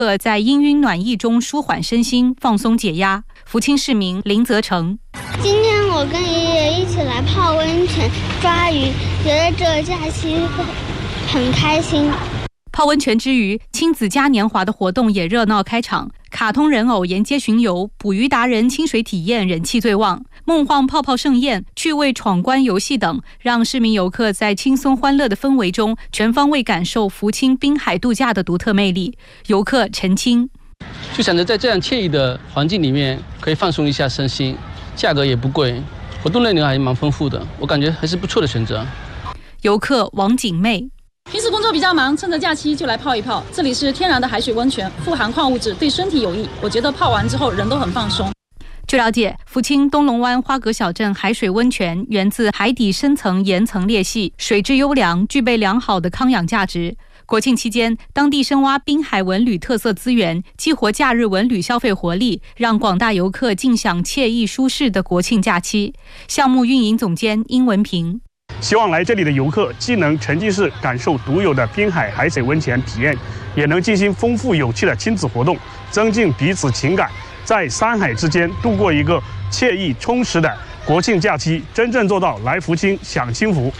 在氤氲暖意中舒缓身心，放松解压。福清市民林泽成： 今天我跟爷爷一起来泡温泉、抓鱼，觉得这个假期很开心。 泡温泉之余，亲子嘉年华的活动也热闹开场。卡通人偶沿街巡游，捕鱼达人清水体验人气最旺。梦幻泡泡盛宴、趣味闯关游戏等，让市民游客在轻松欢乐的氛围中，全方位感受福清滨海度假的独特魅力。游客陈清就想着在这样惬意的环境里面，可以放松一下身心，价格也不贵，活动内容还蛮丰富的，我感觉还是不错的选择。 游客王景妹： 平时工作比较忙，趁着假期就来泡一泡。这里是天然的海水温泉，富含矿物质，对身体有益。我觉得泡完之后人都很放松。 据了解，福清东龙湾花阁小镇海水温泉源自海底深层岩层裂隙，水质优良，具备良好的康养价值。国庆期间，当地深挖滨海文旅特色资源，激活假日文旅消费活力，让广大游客尽享惬意舒适的国庆假期。项目运营总监殷文平： 希望来这里的游客既能沉浸式感受独有的滨海海水温泉体验，也能进行丰富有趣的亲子活动，增进彼此情感，在山海之间度过一个惬意充实的国庆假期，真正做到来福清享清福。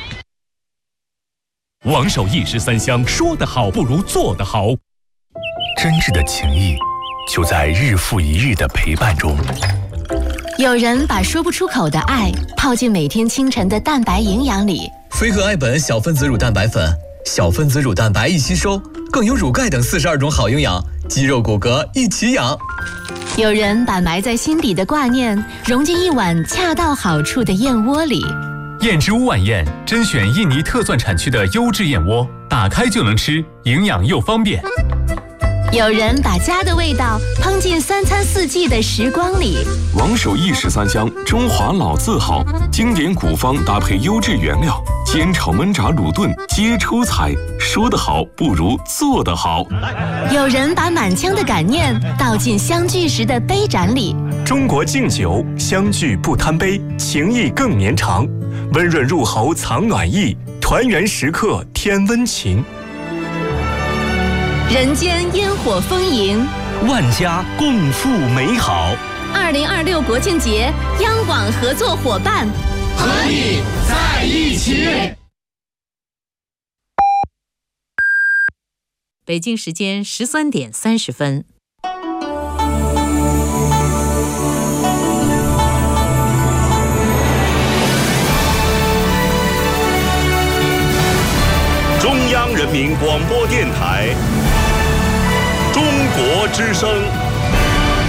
王守义13香，说得好不如做得好。 真挚的情谊就在日复一日的陪伴中。 有人把说不出口的爱泡进每天清晨的蛋白营养里。 飞鹤爱本小分子乳蛋白粉，小分子乳蛋白易吸收，更有乳钙等42种好营养，肌肉骨骼一起养。 有人把埋在心底的挂念融进一碗恰到好处的燕窝里。 燕之屋晚宴甄选印尼特蒜产区的优质燕窝，打开就能吃，营养又方便。 有人把家的味道烹进3餐4季的时光里。 王守义13香，中华老字号，经典古方搭配优质原料，煎炒焖炸卤炖皆出彩。说得好不如做得好。 有人把满腔的感念倒进相聚时的杯盏里。 中国敬酒，相聚不贪杯，情谊更绵长。温润入喉藏暖意，团圆时刻添温情。 人间烟火丰盈， 万家共赴美好。 2026国庆节，央广合作伙伴， 和你在一起。 北京时间13点30分。 中央人民广播电台，中国之声。